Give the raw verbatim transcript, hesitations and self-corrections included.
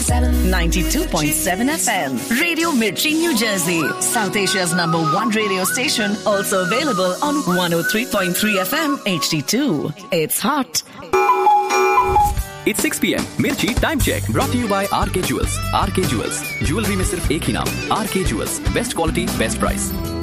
seven. ninety-two point seven F M. Radio Mirchi, New Jersey. South Asia's number one radio station. Also available on one oh three point three F M H D two. It's hot. It's six p.m. Mirchi Time Check brought to you by R K Jewels. R K Jewels. Jewelry में सिर्फ एक ही नाम. R K Jewels. Best quality, best price.